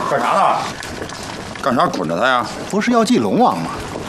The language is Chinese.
干啥呢？干啥捆着他呀？ 不是要祭龙王吗？